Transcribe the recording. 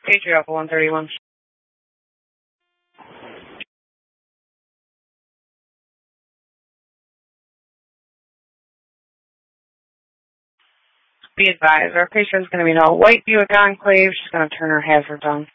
Patriot 131. Be advised, our patient's going to be in a white Buick Enclave. She's going to turn her hazards on.